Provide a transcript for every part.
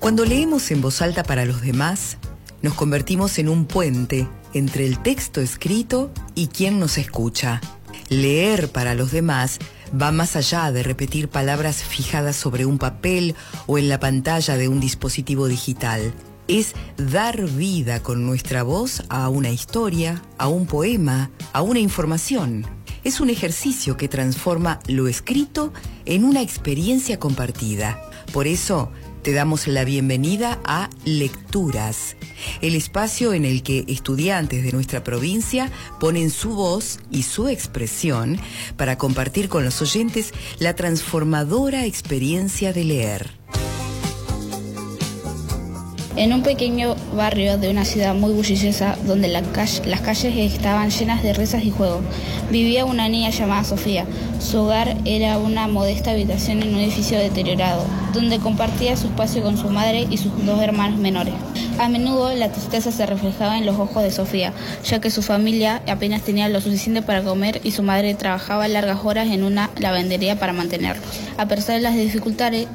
Cuando leemos en voz alta para los demás, nos convertimos en un puente entre el texto escrito y quien nos escucha. Leer para los demás va más allá de repetir palabras fijadas sobre un papel o en la pantalla de un dispositivo digital. Es dar vida con nuestra voz a una historia, a un poema, a una información. Es un ejercicio que transforma lo escrito en una experiencia compartida. Por eso, te damos la bienvenida a Lecturas, el espacio en el que estudiantes de nuestra provincia ponen su voz y su expresión para compartir con los oyentes la transformadora experiencia de leer. En un pequeño barrio de una ciudad muy bulliciosa, donde las calles estaban llenas de risas y juegos, vivía una niña llamada Sofía. Su hogar era una modesta habitación en un edificio deteriorado, donde compartía su espacio con su madre y sus dos hermanos menores. A menudo la tristeza se reflejaba en los ojos de Sofía, ya que su familia apenas tenía lo suficiente para comer y su madre trabajaba largas horas en una lavandería para mantenerlos. A pesar de las dificultades,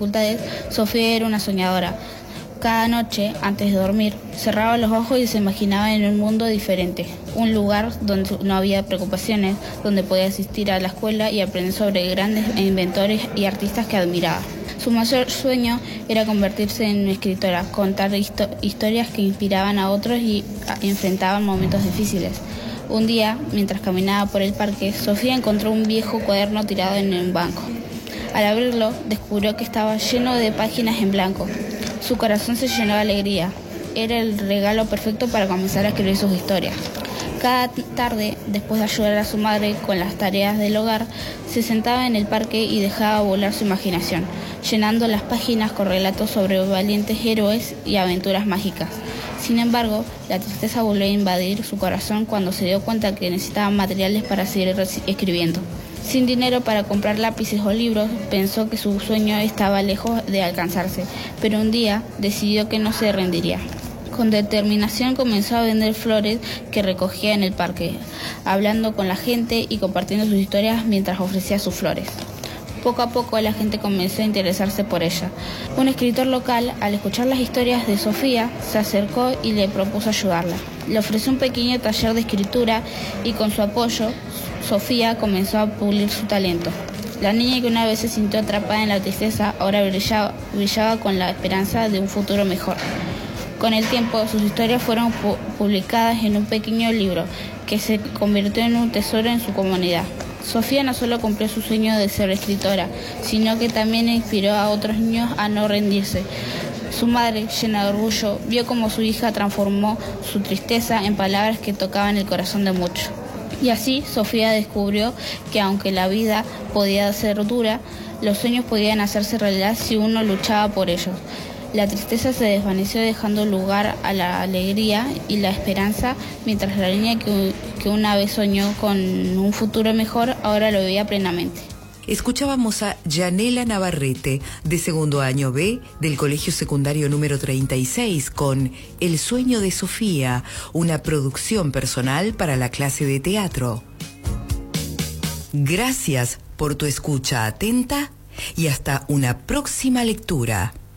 Sofía era una soñadora. Cada noche, antes de dormir, cerraba los ojos y se imaginaba en un mundo diferente, un lugar donde no había preocupaciones, donde podía asistir a la escuela y aprender sobre grandes inventores y artistas que admiraba. Su mayor sueño era convertirse en una escritora, contar historias que inspiraban a otros y enfrentaban momentos difíciles. Un día, mientras caminaba por el parque, Sofía encontró un viejo cuaderno tirado en un banco. Al abrirlo, descubrió que estaba lleno de páginas en blanco. Su corazón se llenó de alegría. Era el regalo perfecto para comenzar a escribir sus historias. Cada tarde, después de ayudar a su madre con las tareas del hogar, se sentaba en el parque y dejaba volar su imaginación, llenando las páginas con relatos sobre valientes héroes y aventuras mágicas. Sin embargo, la tristeza volvió a invadir su corazón cuando se dio cuenta que necesitaba materiales para seguir escribiendo. Sin dinero para comprar lápices o libros, pensó que su sueño estaba lejos de alcanzarse, pero un día decidió que no se rendiría. Con determinación comenzó a vender flores que recogía en el parque, hablando con la gente y compartiendo sus historias mientras ofrecía sus flores. Poco a poco la gente comenzó a interesarse por ella. Un escritor local, al escuchar las historias de Sofía, se acercó y le propuso ayudarla. Le ofreció un pequeño taller de escritura y con su apoyo, Sofía comenzó a pulir su talento. La niña que una vez se sintió atrapada en la tristeza, ahora brillaba con la esperanza de un futuro mejor. Con el tiempo, sus historias fueron publicadas en un pequeño libro que se convirtió en un tesoro en su comunidad. Sofía no solo cumplió su sueño de ser escritora, sino que también inspiró a otros niños a no rendirse. Su madre, llena de orgullo, vio cómo su hija transformó su tristeza en palabras que tocaban el corazón de muchos. Y así Sofía descubrió que aunque la vida podía ser dura, los sueños podían hacerse realidad si uno luchaba por ellos. La tristeza se desvaneció dejando lugar a la alegría y la esperanza, mientras la niña que una vez soñó con un futuro mejor, ahora lo veía plenamente. Escuchábamos a Yanela Navarrete, de segundo año B del Colegio Secundario número 36, con El sueño de Sofía, una producción personal para la clase de teatro. Gracias por tu escucha atenta y hasta una próxima lectura.